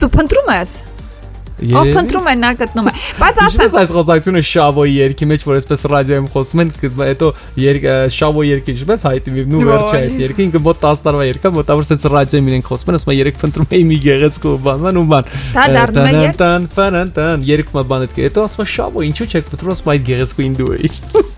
դու փնտրում ես Ով փնտրում է նա գտնում է բայց ասեմ այս խոսակցությունը շավոյի երգի մեջ որ այսպես ռադիոյում խոսում են հետո շավոյի երգի ինչպես հայտնի նու վերջի այդ երգը ինքը մոտ 10 տարվա երգ է մոտավոր sense ռադիոյում իրենք խոսում են ասում են երգ փնտրում էի մի գեղեցկու բան ու բան դա դառնում է երգ տան երգ մա բան այդ հետո ասում է շավո ինչու չեք փնտրում ասում այդ գեղեցկու ինդու էի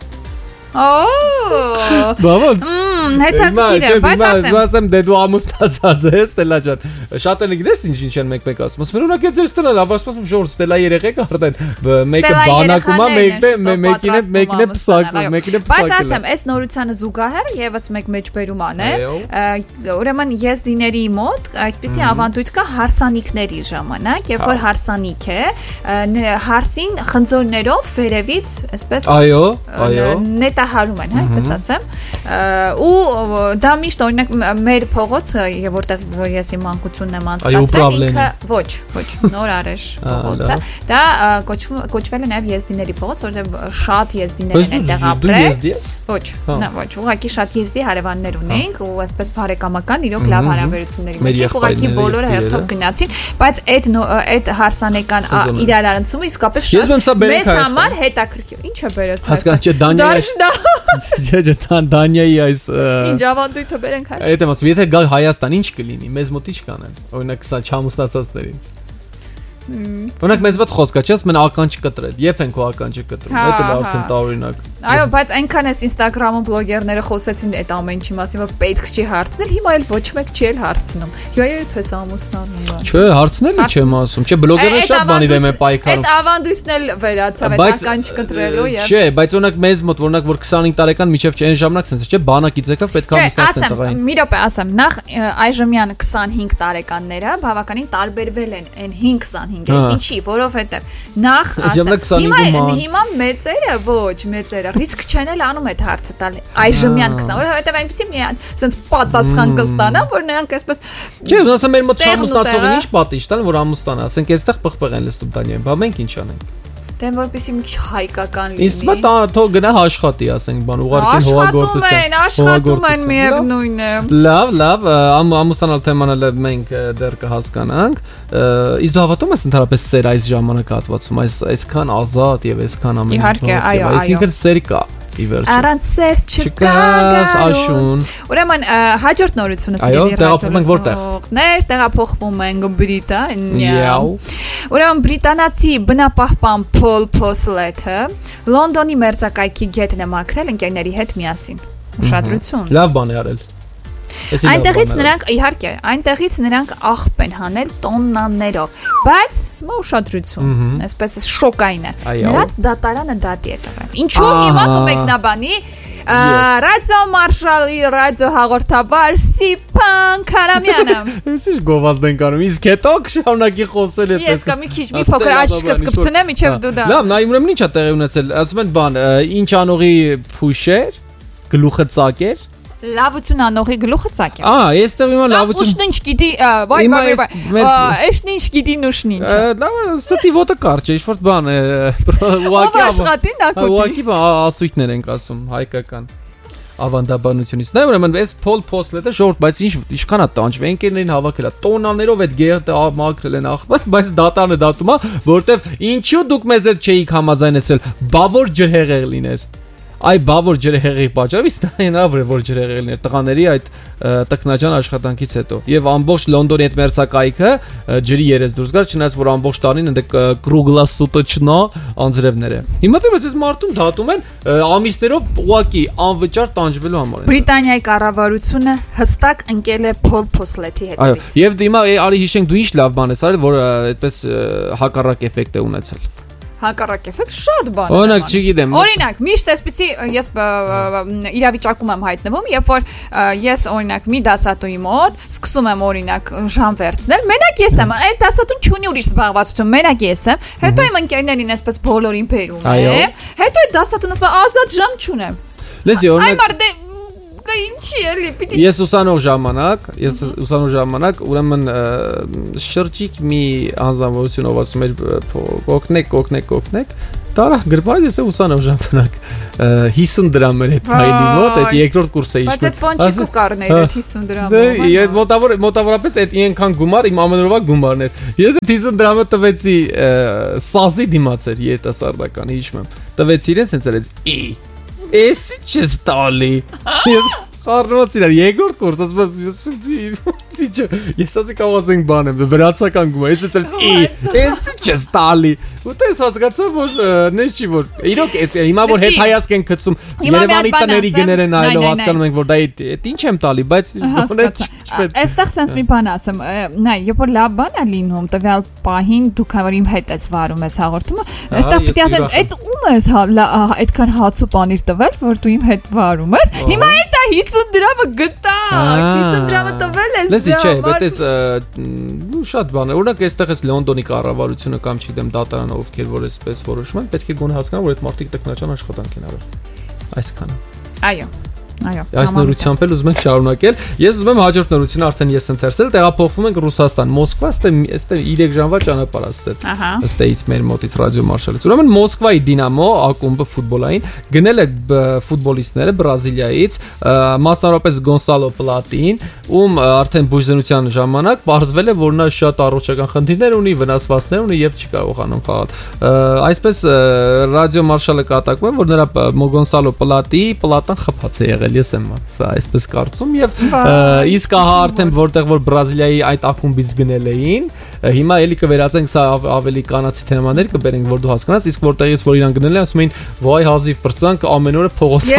Բավոց հետաքրքիր է բայց ասեմ դե դու ամուսնացած ես Ստելա ջան շատ են գիտես ինչ են մեկ ասում ասում օրինակ է ձեր Ստելան ավասպասում ժորժ Ստելա երեխեք արդեն մեկը բանակում է մեկին է փսակում բայց ասեմ այս նորությանը զուգահեռ եւս մեկ մեջբերում է ուրեմն եզդիների մոտ այդպիսի ավանդույթ կա հարսանիքների ժամանակ երբ որ հարսանիք է հարսին խնձորներով վերևից այսպես այո նետահարում են, այդպես ասեմ։ Ու դա միշտ օրինակ մեր փողոցը, որտեղ որ ես իմ մանկությունն եմ անցկացրել, ինքը ոչ, նոր արեշ փողոցը։ Դա կոչվել է նաև եզդիների փողոց, որտեղ շատ եզդիներ են այդտեղ ապրել։ Ոչ, ուղղակի շատ եզդի հարևաններ ունենք ու այսպես բարեկամական իրոք լավ հարաբերությունների մեջ ենք, ուղղակի բոլորը հերթով գնացին, բայց այդ հարսանեկան իրարանցումը իսկապես շատ մեզ համար հետաքրքիր։ Ինչ է բերես Չէ, Դանիայի այս Ինչ ավանդույթը բերենք հայ։ Այդ եմ ասում, եթե գալ Հայաստան ինչ կլինի, մեզ մոտ ինչ կանեն։ Օրինակ սա չամուսնացածներին։ Օրինակ մեզ մոտ խոսքա, չէ՞, ասում են ականջ կտրել։ Երբ են քո ականջը կտրում, դա էլ արդեն տարօրինակ։ Այո, բայց այնքան էս Instagram-ում բլոգերները խոսեցին այդ ամեն ինչի մասին, որ պետք չի հարցնել, հիմա էլ ոչ մեկ չի հարցնում։ Երբ ես ամուսնանում եմ։ Չէ, հարցնելը չեմ ասում, չէ, բլոգերները շատ բանի դեմ են պայքարում։ Այդ ավանդույթն էլ վերացավ, այդ ականջ կտրելու եւ։ Չէ, բայց օրինակ մեզ մոտ, օրինակ որ 25 տարեկան միջև այն ժամանակ sense չէ, բանակից եկավ պետք է ամուսնացնել տղային։ Մի րոպե ասեմ, նախ այժմյան 25 տարեկանները բավականին տարբերվել են այն 5-25-ից, ինչի, որովհետեւ նախ ասեմ, հիմա մեծերը ոչ, մեծերը ռիսկ չեն էլ անում այդ հարցը տալ այժմյան 20, որովհետեւ այնպեսի մի sense պատասխան կստանա, որ նրանք այսպես Չէ, ասեմ մեր մոտ չամուսնացողին ինչ պատիժ տան, որ ամուսնանա, ասենք այստեղ պղպեղ են լստում Դանիայում, բա մենք ինչ անենք։ Դե որպեսի մի քիչ հայկական լինի։ Իսկ մա թող գնա աշխատի, ասենք, բան ուղարկի հողագործության։ Աշխատում են միևնույն է։ Լավ, ամուսնանալ թեման էլ մենք դեռ կհասկանանք։ Իսկ դու հավատում ես ընդհանրապես սեր այս ժամանակահատվածում, այսքան ազատ եւ այսքան ամեն ինչ։ Իհարկե, այո։ Այսինքն սեր կա։ Առանց սեր չկա աշուն։ Ուրեմն հաջորդ նորությունը սիրելի ռադիոլսողներ տեղափոխվում են Բրիտանիա։ Ուրեմն բրիտանացի բնապահպան Փոլ Փոսլեթը Լոնդոնի մերձակայքի գետն է մաքրել ընկերների հետ միասին։ Ուշադրություն։ Լավ բան է արել։ Այնտեղից նրանք իհարկե, այնտեղից նրանք աղբ են հանել տոննաներով, բայց մա ուշադրություն, այսպես շոկային է։ Նրանց դատարանը դատի է տվել։ Ինչու հիմա կմեկնաբանի Ռադիո Մարշալի ռադիո հաղորդավար Սիփան Քարամյանը։ Ես ինչ գովազդ ենք անում, իսկ հետո շարունակի խոսել այդպես։ Ես կա մի քիչ մի փոքր աչքս կպցնեմ, իջև դու դա։ Լավ, նայ ուրեմն ինչա տեղի ունեցել, ասում են բան, ինչ անողի փուշեր, գլուխը ծակեր Լավություն անողի գլուխը ծակ է։ Ես տեղ իմա լավություն։ Ուշնինչ գիտի, վայ։ Էշնինչ գիտի նուշնինչ։ Լավ, ստի ոտը կարճ է, ինչ-որ բան է։ Ով աշխատի նա կոդի։ Ուղղակի ասույթներ ենք ասում, հայկական ավանդաբանությունից։ Նա ուրեմն այս Փոլ Փոսլետը ժողովուրդ, բայց ինչքան է տանջվել, ընկերներին հավաքել է, տոնաներով այդ գեղտը մաքրել են աղբը, բայց դատարանը դատում է, որտեվ ինչու դուք մեզ հետ չէիք համաձայնեցել, բա որ ջրհեղեղ լիներ։ Այ բա որ ջրհեղեղի պատճառով իսկ հնարավոր է որ ջրհեղեղ լիներ տղաների այդ տքնաջան աշխատանքից հետո եւ ամբողջ Լոնդոնի այդ մերձակայքը ջրի երես դուրս գար չնայած որ ամբողջ տարին ընդ կրուգլասուտոչնա անձրևներ է հիմա դեռ այս մարդուն դատում են ամիսներով ուղակի անվճար տանջվելու համար Բրիտանիայի կառավարությունը հստակ ընկել է Փոլ Փոսլեթի հետևից եւ հիմա արի հիշենք դու ինչ լավ բան ես արել որ այդպես հակառակ էֆեկտ է ունեցել Հակառակ էֆեկտ շատ բան է։ Օրինակ, չգիտեմ։ Օրինակ, միշտ այսպեսի ես իրավիճակում եմ հայտնվում, երբ որ ես օրինակ մի դասատուի մոտ սկսում եմ օրինակ ժամ վերցնել, մենակ ես եմ, այդ դասատուն չունի ուրիշ զբաղվածություն, մենակ ես եմ, հետո իմ ընկերներին այսպես բոլորին բերում եմ, հետո այդ դասատուն ասում է ազատ ժամ չունեմ։ Լսի, օրինակ դա ինչի էլի պիտի Ես ուսանող ժամանակ ուրեմն շրջիկ մի անձնավորությունով ասում էր կօգնեք Տարա գրպարը ես ուսանող ժամանակ 50 դրամ էր այդ մայլի մոտ այդ երկրորդ կուրսը իջնում Բայց այդ պոնչիկու կառներ այդ 50 դրամով Ես մոտավորապես այդ այնքան գումար իմ ամենօրվա գումարն էր Ես այդ 50 դրամը տվեցի սազի դիմաց էր երիտասարդական հիշում եմ տվեցի իրեն սենց էր էսի չես տալի Ես Խառնված իրար երկրորդ կուրս ես ասի կարող ասենք բան եմ վրացական գումար ես էսի չես տալի ու տես հասկացա որ նես չի որ իրոք հիմա որ հետ հայացք են գցում Երևանի տների գները նայելով հասկանում ենք որ դա ինչ եմ տալի բայց այստեղ sense մի բան ասեմ նայ երբ որ լավ բան է լինում տվյալ պահին դու քանի իմ հետ ես վարում ես հաղորդումը այստեղ պիտի ասեմ այդ ում ես այդքան հաց ու պանիր տվել որ դու իմ հետ վարում ես հիմա այդ 50 դրամը գտա 50 դրամը տվել ես Լսի չէ բայց շատ բան է օրինակ այստեղ էս Լոնդոնի կառավարությունը կամ չգիտեմ դատարանը ովքեր որ էսպես որոշում են պետք է գոնե հասկանան որ այդ մարդիկ տեխնական աշխատանք են արել այսքանը Այո Այս նորությամբ էլ ուզում ենք շարունակել Ես ուզում եմ հաջորդ նորությունը արդեն ես ընթերցել տեղափոխվում ենք Ռուսաստան Մոսկվա այստեղ 3 ժամվա ճանապարհ այստեղից մեր մոտից ռադիո մարշալից Ուրեմն Մոսկվայի Դինամո ակումբը ֆուտբոլային գնել է ֆուտբոլիստները Բրազիլիայից մասնավորապես Գոնսալո Պլատին ում արդեն բուժզնության ժամանակ բարձվել է որ նա շատ առողջական խնդիրներ ունի վնասվածքներ ունի եւ չի կարողանում խաղալ Այսպես ռադիո մարշալը կատակում է որ նրա Գոնսալո Պլատան խփած է եղել ես եմ սա այսպես կարծում եւ իսկ ահա արդեն որտեղ որ Բրազիլիայի այդ ակումբից գնել էին հիմա էլի կվերածենք սա ավելի կանացի թեմաներ կբերենք որ դու հասկանաս իսկ որտեղից որ իրան գնել են ասում էին վայ հազիվ բրծանք ամեն օրը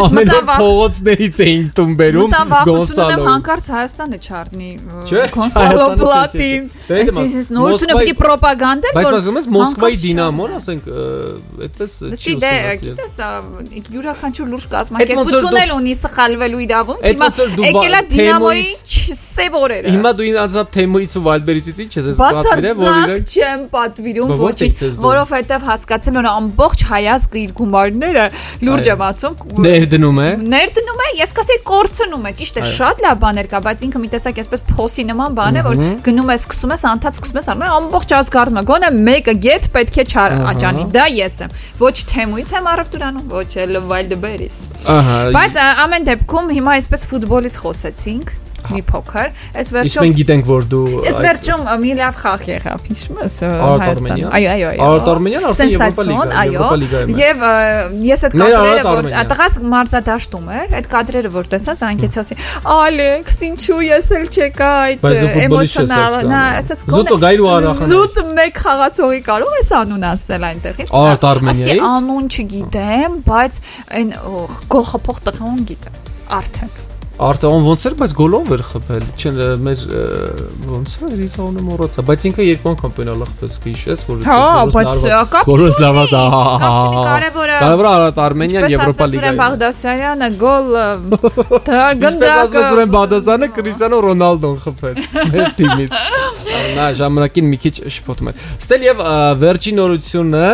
փողոցներից էին տուն բերում Գոնսալո հանկարծ Հայաստանը չառնի Գոնսալո Պլատին այս նորությունը պիտի ռոպագանդել որ բայց Մոսկվայի Դինամոն ասենք այդպես չի գիտես յուրաքանչյուր լուրջ կազմակերպություն էլ ունի սխալվելու իրավունք հիմա եկելա Դինամոյի սև օրերը հիմա դու ինձ թեմոից ու Վալբերիցից ինչ ես պատվիրել որ իրենք չեմ պատվիրում ոչինչ որովհետև հասկացել որ ամբողջ հայազգը իր գումարները լուրջ եմ ասում ներդնում է ես կասեի կորցնում է ճիշտ է շատ լավ բաներ կա բայց ինքը մի տեսակ այսպես փոսի նման բան է որ գնում ես սկսում ես անդադ սկսում ես արում ամբողջ ազգարդում է գոնե մեկը գետ պետք է աճանի դա ես եմ ոչ թեմույից եմ առևտուրանում ոչ էլ Վալդբերիս բայց ամեն դեպքում հիմա այսպես ֆուտբոլից խոսեցինք մի փոքր այս վերջում մենք գիտենք որ դու այս վերջում մի լավ խաղ եղավ հիշում ես Հայաստան այո Արմենիան Եվրոպա լիգայում եւ ես այդ կադրերը որ տղաս մարզադաշտում էր այդ կադրերը որ տեսած անկեցացի Ալեքս ինչու ես էլ չեկա այդ էմոցիոնալ զուտ մեկ խաղացողի կարող ես անուն ասել այնտեղից Արմենիայի անուն չգիտեմ բայց այն գոլխփող տղան գիտեմ արդեն Արտոն ոնց էր, բայց գոլով էր խփել։ Չէ, մեր ոնց էր, ես անունը մոռացա, բայց ինքը երկու անգամ պենալ խփեց, քիշես, որ որոշ լավաց, կարևորը Արմենիան Եվրոպա լիգայում։ Սուրեն Բաղդասարյանը գոլ գնդակը։ Սուրեն Բաղդասարյանը Կրիսիանո Ռոնալդոն խփեց մեր թիմից։ Նա ժամանակին մի քիչ շփոթում էր։ Ստել եւ վերջին նորությունը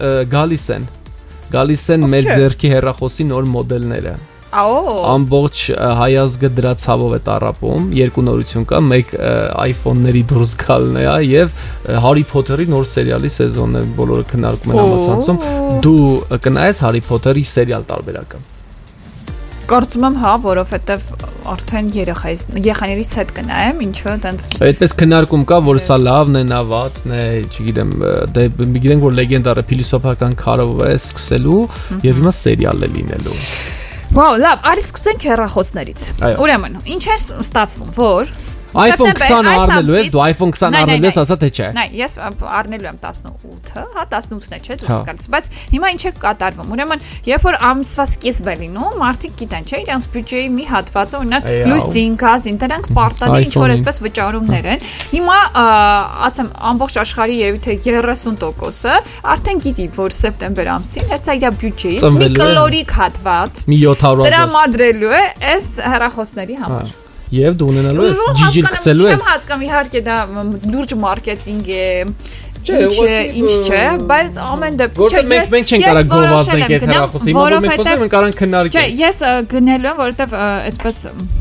գալիս են մեր ձեռքի հեռախոսի նոր մոդելները։ Ամբողջ հայազգը դրա ցավով է տառապում երկու նորություն կա մեկ iPhone-ների դուրս գալն է եւ Harry Potter-ի նոր սերիալի սեզոնն է բոլորը քննարկում են համացանցում դու կնայես Harry Potter-ի սերիալ տարբերակը Կարծում եմ հա որովհետեւ արդեն երեխաներից հետ կնայեմ ինչու այտենց այդպես քննարկում կա որ սա լավն է նա վատն է չգիտեմ դե գիտենք որ լեգենդար է փիլիսոփական քարով է սկսելու եւ հիմա սերիալ է լինելու Wow, լավ, արի սկսենք հեռախոսներից։ Ուրեմն, ինչ է ստացվում, որ iPhone 20 առնելու ես, դու iPhone 20 առնելու ես, ասա թե չէ։ Նայ, ես առնելու եմ 18-ը, հա 18-ն է, չէ, դուրս գալիս, բայց հիմա ինչ է կատարվում։ Ուրեմն, երբ որ ամսվա սկիզբ է լինում, մարդիկ գիտեն, չէ, իրանց բյուջեի մի հատվածը, օրինակ, լույսին, գազին, դրանք պարտադիր ինչ որ այսպես վճարումներ են։ Հիմա, ասեմ, ամբողջ աշխարհի եւ թե 30%-ը արդեն գիտի, որ սեպտեմբեր ամսին հեսա իր բյուջեից մի կլորիկ հատված մի 700 տրամադրելու է այս հեռախոսների համար։ Եվ դու ունենալու ես ջիջին գցելու ես։ Չեմ հասկանում, իհարկե դա լուրջ մարքեթինգ է։ Ինչ չէ, բայց ամեն դեպքում մենք չենք կարող գովազդենք այդ հեռախոսը, հիմա որ մենք խոսում ենք կարող քննարկել։ Չէ, ես գնելու եմ, որովհետև այսպես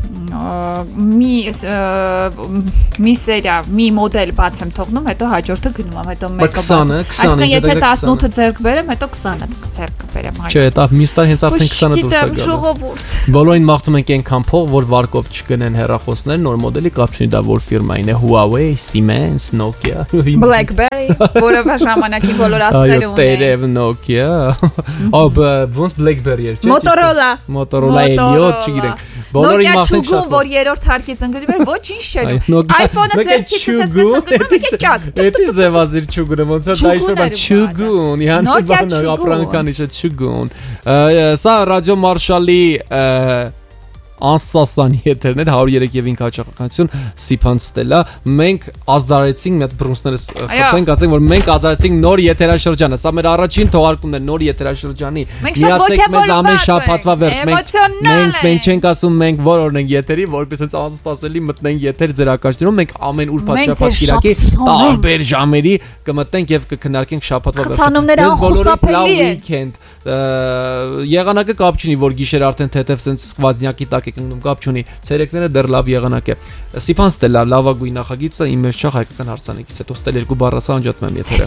մի սերիա, մի մոդել բաց եմ թողնում, հետո հաջորդը գնում եմ, հետո մեկը 20, այսինքն եթե 18-ը ձեռք բերեմ, հետո 20-ը ձեռք բերեմ։ Չէ, դա մյուս տարի հենց արդեն 20-ը դուրս է գալու։ Բոլորին մաղթում ենք այնքան փող, որ վարկով չգնեն հեռախոսներ, նոր մոդելի կապ չունի, դա որ ֆիրմային է, Huawei, Siemens, Nokia, BlackBerry, որը ժամանակի բոլոր աստղերը ունեն։ Տերև Nokia, ոնց BlackBerry էր, չէ՞։ Motorola Elliot, չգիտենք։ Բոլորին մաղթենք շատ։ Որ երրորդ հարկից ընկնում էր, ոչինչ չէր։ iPhone-ը ձեռքից էսպես ընկնում, մեկ է ճակ։ Էդի զևազիր չուգունը, ոնց է դա ինչ-որ բան չուգուն, իհան բան ապրանքանի չէ չուգուն։ Սա ռադիո մարշալի անսասան եթերներ 103 եւ 5 հաճախականություն Սիփան Ստելա մենք ազդարեցինք մի հատ բրունսներս խփենք ասենք որ մենք ազդարեցինք նոր եթերաշրջանը սա մեր առաջին թողարկումն է նոր եթերաշրջանի միացեք մեզ ամեն շաբաթվա վերջ մենք չենք ասում մենք որ օրն ենք եթերի որպես հենց անսպասելի մտնենք եթեր ձեր ակաշներում մենք ամեն ուրբաթ շաբաթ կիրակի տարբեր ժամերի կմտնենք եւ կքննարկենք շաբաթվա վերջը եղանակը կապ չունի որ գիշեր արդեն թեթև sense սկվազնյակի տակ կգնում կապ չունի ցերեկները դեռ լավ եղանակ է Սիփան Ստելա լավագույն նախագիծը իմ մեջ չախ հայկական հարցանեկից հետո ստել 2 բառասա անջատում եմ եթերը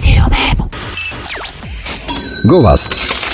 Գովաստ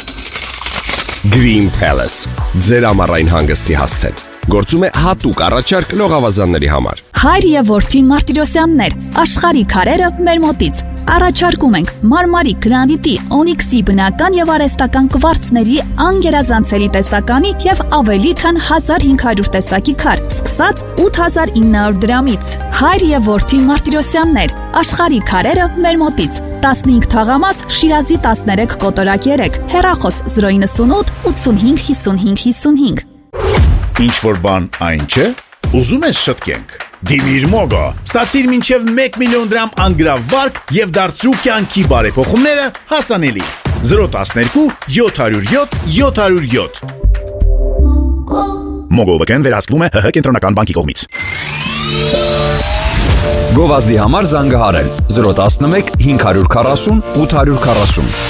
Green Palace ձեր ամառային հանգստի հասցեն գործում է հատուկ առաջարկ լողավազանների համար Հայր եւ որդի Մարտիրոսյաններ աշխարհի քարերը մեր մոտից Առաջարկում ենք մարմարի, գրանիտի, օնիքսի բնական եւ արհեստական կվարցների անգերազանցելի տեսականի եւ ավելի քան 1500 տեսակի քար, սկսած 8900 դրամից։ Հայր եւ որդի Մարտիրոսյաններ, աշխարհի քարերը մեր մոտից։ 15 թաղամաս, Շիրազի 13 կոտորակ 3, հեռախոս 098 85 55 55։ Ինչ որ բան այն չէ, ուզում ես շտկենք։ Դիմիր Մոգո, ստացիր մինչև 1 միլիոն դրամ անգրավարկ եւ դարձրու կյանքի բարեփոխումները հասանելի։ 012 707 707 Մոգովական վերահսկվում է ՀՀ կենտրոնական բանկի կողմից։ Գովազդի համար զանգահարել 011 540 840